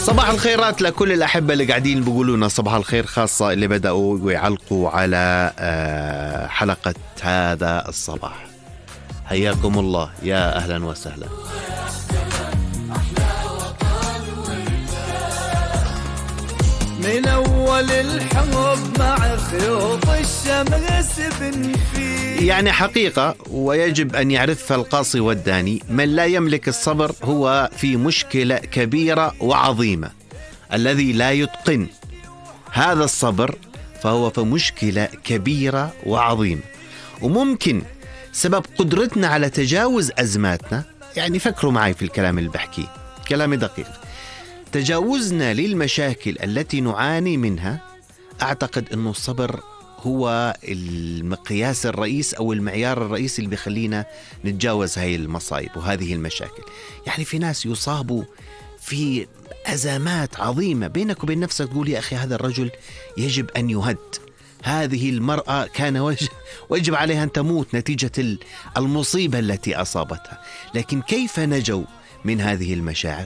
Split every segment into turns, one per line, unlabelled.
صباح الخيرات لكل الأحبة اللي قاعدين بيقولونا صباح الخير، خاصة اللي بدأوا ويعلقوا على حلقة هذا الصباح. حياكم الله، يا أهلا وسهلا.
من أول الحب مع خيوط الشمس بنفي.
يعني حقيقة ويجب أن يعرفها القاصي والداني، من لا يملك الصبر هو في مشكلة كبيرة وعظيمة. الذي لا يتقن هذا الصبر فهو في مشكلة كبيرة وعظيمة، وممكن سبب قدرتنا على تجاوز أزماتنا. يعني فكروا معي في الكلام اللي بحكيه، كلامي دقيق. تجاوزنا للمشاكل التي نعاني منها، أعتقد أنه الصبر هو المقياس الرئيس أو المعيار الرئيسي اللي بيخلينا نتجاوز هاي المصايب وهذه المشاكل. يعني في ناس يصابوا في أزمات عظيمة، بينك وبين نفسك تقول يا أخي هذا الرجل يجب أن يهد، هذه المرأة كان ويجب عليها أن تموت نتيجة المصيبة التي أصابتها. لكن كيف نجوا من هذه المشاعر؟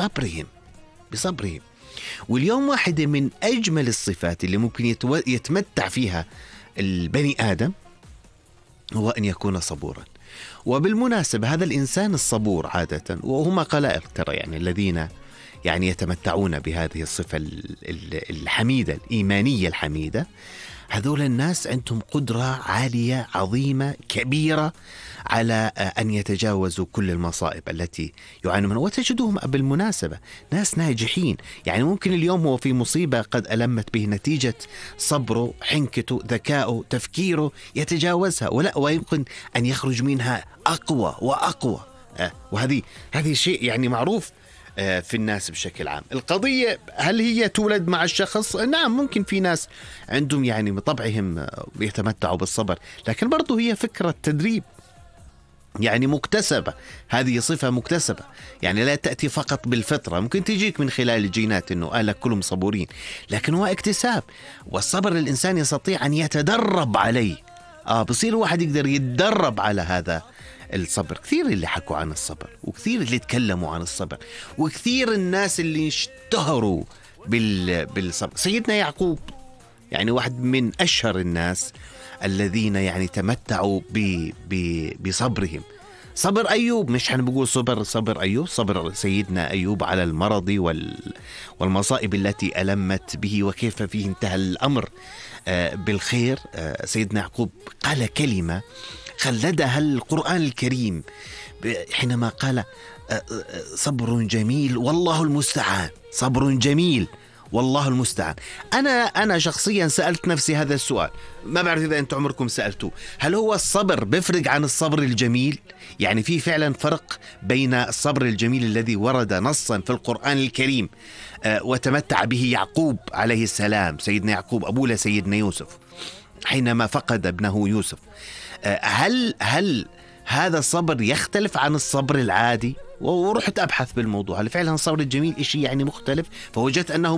بصبرهم. واليوم واحدة من أجمل الصفات اللي ممكن يتمتع فيها البني آدم هو أن يكون صبورا. وبالمناسبة هذا الإنسان الصبور عادة، وهم قلائل ترى، يعني الذين يعني يتمتعون بهذه الصفة الحميدة الإيمانية الحميدة، هذول الناس عندهم قدرة عالية عظيمة كبيرة على أن يتجاوزوا كل المصائب التي يعانون منها. وتجدهم بالمناسبة ناس ناجحين، يعني ممكن اليوم هو في مصيبة قد ألمت به، نتيجة صبره، حنكته، ذكائه، تفكيره يتجاوزها ويمكن أن يخرج منها أقوى وأقوى. وهذه شيء يعني معروف في الناس بشكل عام. القضية هل هي تولد مع الشخص؟ نعم، ممكن في ناس عندهم يعني بطبعهم يتمتعوا بالصبر، لكن برضو هي فكرة تدريب، يعني مكتسبة. هذه صفة مكتسبة، يعني لا تأتي فقط بالفطرة، ممكن تجيك من خلال الجينات إنه أهلك كلهم صبورين، لكن هو اكتساب. والصبر الإنسان يستطيع أن يتدرب عليه. بصير الواحد يقدر يتدرب على هذا الصبر. كثير اللي حكوا عن الصبر، وكثير اللي تكلموا عن الصبر، وكثير الناس اللي اشتهروا بالصبر. سيدنا يعقوب يعني واحد من أشهر الناس الذين يعني تمتعوا بصبرهم. صبر أيوب، مش حنقول صبر أيوب، صبر سيدنا أيوب على المرض والمصائب التي ألمت به، وكيف فيه انتهى الأمر بالخير. سيدنا يعقوب قال كلمة خلدها القرآن الكريم حينما قال صبر جميل والله المستعان. صبر جميل والله المستعان. أنا شخصيا سألت نفسي هذا السؤال، ما بعرف إذا أنتم عمركم سألتوه. هل هو الصبر بيفرق عن الصبر الجميل؟ يعني في فعلا فرق بين الصبر الجميل الذي ورد نصا في القرآن الكريم وتمتع به يعقوب عليه السلام، سيدنا يعقوب أبوه سيدنا يوسف حينما فقد ابنه يوسف. هل هذا الصبر يختلف عن الصبر العادي؟ ورحت أبحث بالموضوع، هل فعلا الصبر الجميل إشي يعني مختلف؟ فوجدت أنه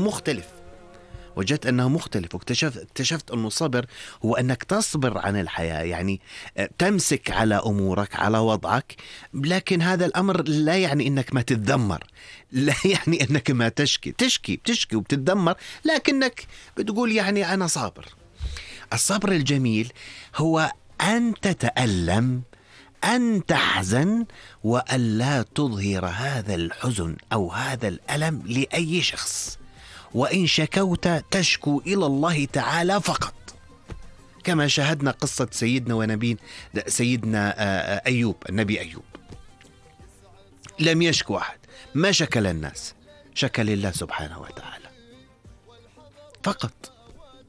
مختلف. واكتشفت أنه الصبر هو أنك تصبر عن الحياة، يعني تمسك على أمورك، على وضعك، لكن هذا الأمر لا يعني أنك ما تتذمر، لا يعني أنك ما تشكي وبتتذمر، لكنك بتقول يعني أنا صابر. الصبر الجميل هو أن تتألم، أن تحزن، وأن لا تظهر هذا الحزن أو هذا الألم لأي شخص، وإن شكوت تشكو إلى الله تعالى فقط، كما شاهدنا قصة سيدنا أيوب، النبي أيوب لم يشكو أحد، ما شكى للناس، شكى لله سبحانه وتعالى فقط.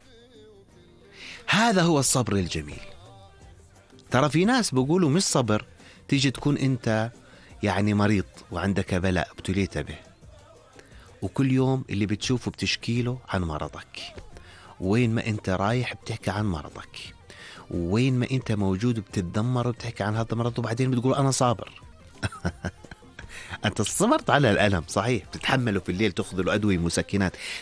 هذا هو الصبر الجميل. ترى في ناس بيقولوا مش صبر تيجي تكون أنت يعني مريض وعندك بلاء ابتليت به، وكل يوم اللي بتشوفه بتشكيله عن مرضك، وين ما أنت رايح بتحكي عن مرضك، وين ما أنت موجود بتتذمر وبتحكي عن هذا المرض، وبعدين بتقول أنا صابر. أنت صبرت على الألم صحيح، بتتحمله في الليل، تأخذ له أدوية مسكنات،